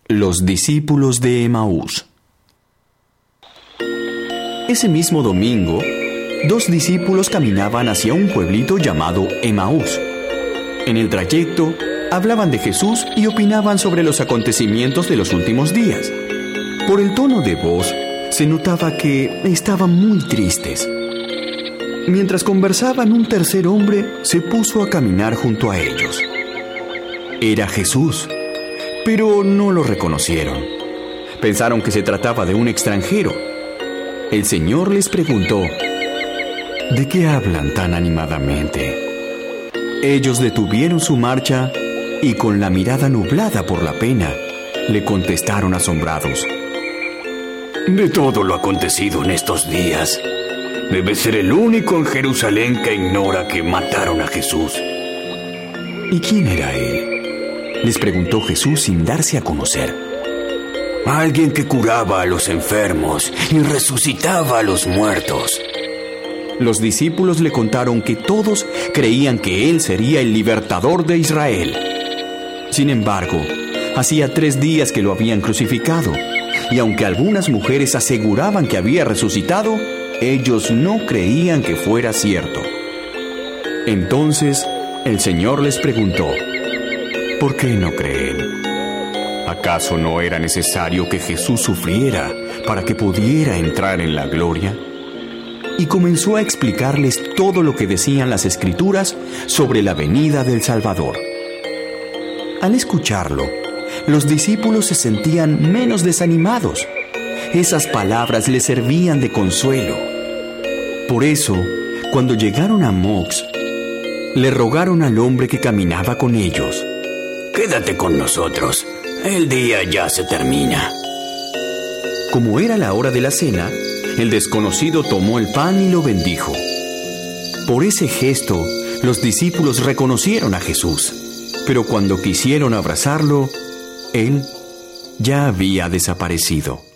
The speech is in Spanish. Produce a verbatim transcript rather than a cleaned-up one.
Los discípulos de Emaús. Ese mismo domingo, dos discípulos caminaban hacia un pueblito llamado Emaús. En el trayecto, hablaban de Jesús y opinaban sobre los acontecimientos de los últimos días. Por el tono de voz, se notaba que estaban muy tristes. Mientras conversaban, un tercer hombre se puso a caminar junto a ellos. Era Jesús, pero no lo reconocieron. Pensaron que se trataba de un extranjero. El Señor les preguntó: ¿de qué hablan tan animadamente? Ellos detuvieron su marcha y con la mirada nublada por la pena, le contestaron asombrados: de todo lo acontecido en estos días, debe ser el único en Jerusalén que ignora que mataron a Jesús. ¿Y quién era él?, les preguntó Jesús sin darse a conocer. Alguien que curaba a los enfermos y resucitaba a los muertos. Los discípulos le contaron que todos creían que él sería el libertador de Israel. Sin embargo, hacía tres días que lo habían crucificado, y aunque algunas mujeres aseguraban que había resucitado, ellos no creían que fuera cierto. Entonces, el Señor les preguntó: ¿por qué no creen? ¿Acaso no era necesario que Jesús sufriera para que pudiera entrar en la gloria? Y comenzó a explicarles todo lo que decían las Escrituras sobre la venida del Salvador. Al escucharlo, los discípulos se sentían menos desanimados. Esas palabras les servían de consuelo. Por eso, cuando llegaron a Mox, le rogaron al hombre que caminaba con ellos: quédate con nosotros, el día ya se termina. Como era la hora de la cena, el desconocido tomó el pan y lo bendijo. Por ese gesto, los discípulos reconocieron a Jesús, pero cuando quisieron abrazarlo, él ya había desaparecido.